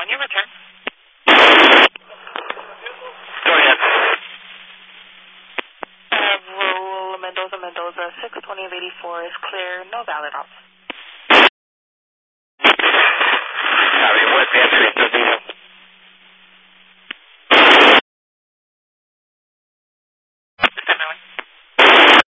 on your return. Go ahead. Roll Mendoza, 620 of 84 is clear, no valid ops. Copy, what's the entry?